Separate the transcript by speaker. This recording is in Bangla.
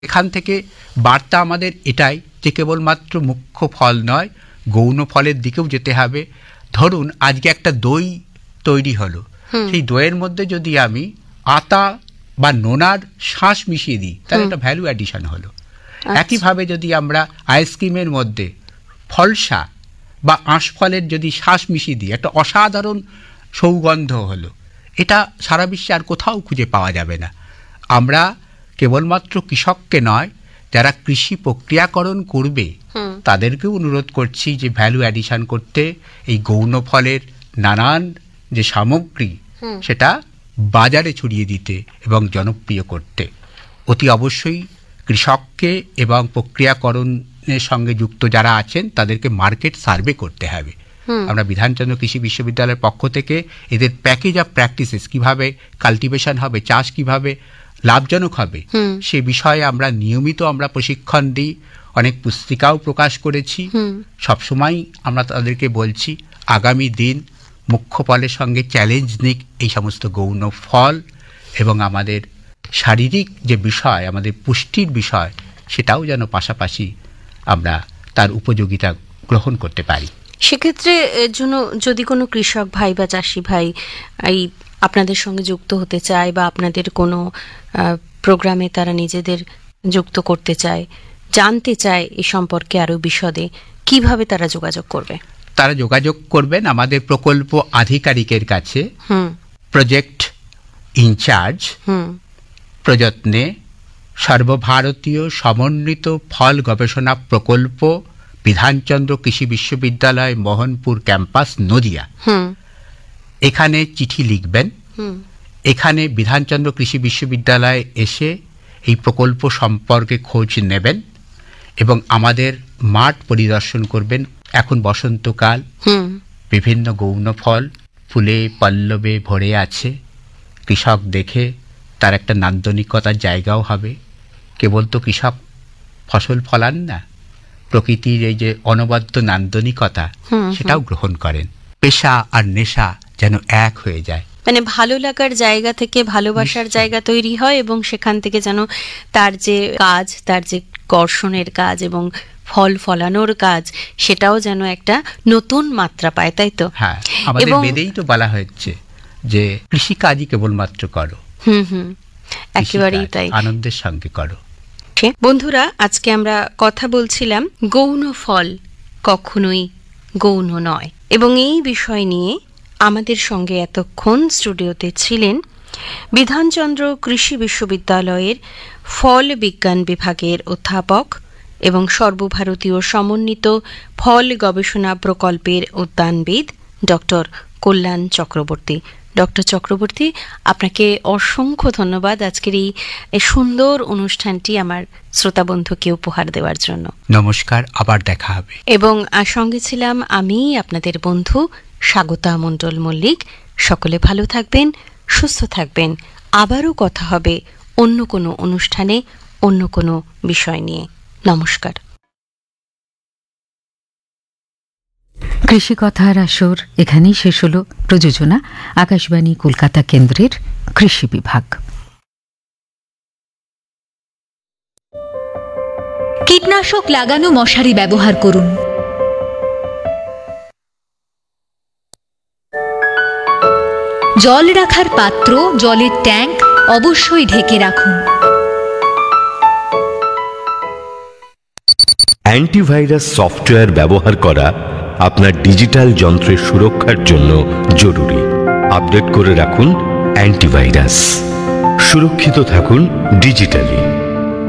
Speaker 1: এখান থেকে বার্তা আমাদের এটাই যে কেবলমাত্র মুখ্য ফল নয়, গৌণ ফলের দিকেও যেতে হবে। ধরুন আজকে একটা দই তৈরি হলো, সেই দইয়ের মধ্যে যদি আমি আতা বা নোনার শাঁস মিশিয়ে দিই তাহলে একটা ভ্যালু অ্যাডিশন হলো। একইভাবে যদি আমরা আইসক্রিমের মধ্যে ফলসা বা আঁশফলের যদি শাঁস মিশিয়ে দিই একটা অসাধারণ সৌগন্ধ হলো। এটা সারা বিশ্বে আর কোথাও খুঁজে পাওয়া যাবে না। আমরা কেবলমাত্র কৃষককে নয়, যারা কৃষি প্রক্রিয়াকরণ করবে তাদেরকেও অনুরোধ করছি যে ভ্যালু অ্যাডিশন করতে, এই গৌণ ফলের নানান যে সামগ্রী সেটা বাজারে ছড়িয়ে দিতে এবং জনপ্রিয় করতে। অতি অবশ্যই কৃষককে এবং প্রক্রিয়াকরণের সঙ্গে যুক্ত যারা আছেন তাদেরকে মার্কেট সার্ভে করতে হবে। আমরা বিধানচন্দ্র কৃষি বিশ্ববিদ্যালয়ের পক্ষ থেকে এদের প্যাকেজ অফ প্র্যাকটিসেস, কিভাবে কাল্টিভেশন হবে, চাষ কিভাবে লাভজনক হবে, সে বিষয়ে আমরা নিয়মিত প্রশিক্ষণ দিই। অনেক পুস্তিকাও প্রকাশ করেছি। সবসময় আমরা তাদেরকে বলছি আগামী দিন মুখ্য ফলের সঙ্গে চ্যালেঞ্জ নিক এই সমস্ত গৌণ ফল, এবং আমাদের শারীরিক যে বিষয়, আমাদের পুষ্টির বিষয়, সেটাও যেন পাশাপাশি আমরা তার উপযোগিতা গ্রহণ করতে পারি।
Speaker 2: সেক্ষেত্রে জন্য যদি কোনো কৃষক ভাই বা চাষি ভাই এই আপনাদের সঙ্গে যুক্ত হতে চায় বা আপনাদের কোনো প্রোগ্রামে তারা নিজেদের যুক্ত করতে চায়, জানতে চায় এ সম্পর্কে আরো বিশদে, কিভাবে তারা যোগাযোগ করবে?
Speaker 1: তারা যোগাযোগ করবেন আমাদের প্রকল্প আধিকারিকের কাছে। প্রজেক্ট ইনচার্জ, প্রযত্নে সর্বভারতীয় সমন্বিত ফল গবেষণা প্রকল্প, বিধানচন্দ্র কৃষি বিশ্ববিদ্যালয়, মোহনপুর ক্যাম্পাস, নদিয়া। এখানে চিঠি লিখবেন। এখানে বিধানচন্দ্র কৃষি বিশ্ববিদ্যালয়ে এসে এই প্রকল্প সম্পর্কে খোঁজ নেবেন এবং আমাদের মাঠ পরিদর্শন করবেন। এখন বসন্তকাল, বিভিন্ন গৌণ ফল ফুলে পল্লবে ভরে আছে। কৃষক দেখে তার একটা নান্দনিকতার জায়গাও হবে। কেবল তো কৃষক ফসল ফলান না, প্রকৃতির এই যে অনবদ্য নান্দনিকতা সেটাও গ্রহণ করেন। পেশা আর নেশা যেন এক হয়ে যায়,
Speaker 2: মানে ভালো লাগার জায়গা থেকে ভালোবাসার জায়গা তৈরি হয়, এবং সেখান থেকে যেন তার যে কাজ, তার যে কর্ষণের কাজ এবং ফল ফলানোর কাজ, সেটাও যেন একটা নতুন মাত্রা পায়, তাই তো?
Speaker 1: হ্যাঁ, আমাদের বেদেই তো বলা হচ্ছে যে কৃষিকাজই কেবলমাত্র করো,
Speaker 2: একেবারেই তাই,
Speaker 1: আনন্দের সঙ্গে করো।
Speaker 2: বন্ধুরা, আজকে আমরা কথা বলছিলাম গৌণ ফল কখনোই গৌণ নয়, এবং এই বিষয় নিয়ে আমাদের সঙ্গে এতক্ষণ স্টুডিওতে ছিলেন বিধানচন্দ্র কৃষি বিশ্ববিদ্যালয়ের ফল বিজ্ঞান বিভাগের অধ্যাপক এবং সর্বভারতীয় সমন্বিত ফল গবেষণা প্রকল্পের উদ্যানবিদ ডক্টর কল্যাণ চক্রবর্তী। ডক্টর চক্রবর্তী, আপনাকে অসংখ্য ধন্যবাদ আজকের এই সুন্দর অনুষ্ঠানটি আমার শ্রোতা বন্ধুকে উপহার দেওয়ার জন্য।
Speaker 1: নমস্কার, আবার দেখা হবে।
Speaker 2: এবং সঙ্গে ছিলাম আমি আপনাদের বন্ধু স্বাগতা মণ্ডল মল্লিক। সকলে ভালো থাকবেন, সুস্থ থাকবেন। আবারও কথা হবে অন্য কোনো অনুষ্ঠানে, অন্য কোনো বিষয় নিয়ে। নমস্কার।
Speaker 3: কৃষি কথার আসর এখানেই শেষ হলো। প্রযোজনা আকাশবাণী কলকাতা কেন্দ্রের কৃষি বিভাগ।
Speaker 4: কীটনাশক লাগানো মশারি ব্যবহার করুন। জল রাখার পাত্র, জলের ট্যাঙ্ক অবশ্যই ঢেকে রাখুন।
Speaker 5: অ্যান্টিভাইরাস সফটওয়্যার ব্যবহার করা আপনার ডিজিটাল যন্ত্রের সুরক্ষার জন্য জরুরি। আপডেট করে রাখুন অ্যান্টিভাইরাস। সুরক্ষিত থাকুন ডিজিটালি।